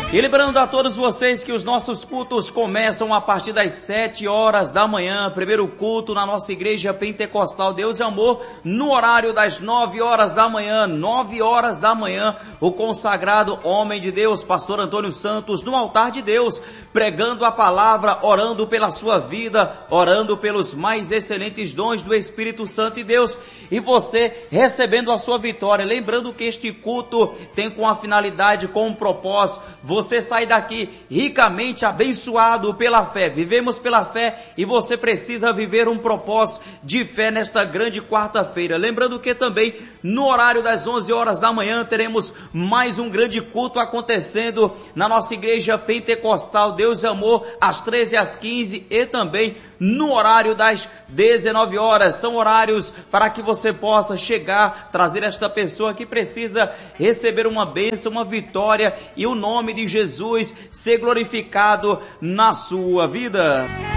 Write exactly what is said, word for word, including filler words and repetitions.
E lembrando a todos vocês que os nossos cultos começam a partir das sete horas da manhã. Primeiro culto na nossa igreja pentecostal Deus e Amor, no horário das nove horas da manhã. nove horas da manhã, o consagrado homem de Deus, pastor Antônio Santos, no altar de Deus, pregando a palavra, orando pela sua vida, orando pelos mais excelentes dons do Espírito Santo de Deus. E você recebendo a sua vitória. Lembrando que este culto tem com a finalidade, com um propósito, você sai daqui ricamente abençoado pela fé. Vivemos pela fé e você precisa viver um propósito de fé nesta grande quarta-feira. Lembrando que também no horário das onze horas da manhã teremos mais um grande culto acontecendo na nossa igreja pentecostal Deus e Amor, às treze às quinze e também no horário das dezenove horas. São horários para que você possa chegar, trazer esta pessoa que precisa receber uma bênção, uma vitória e o nome de Jesus ser glorificado na sua vida.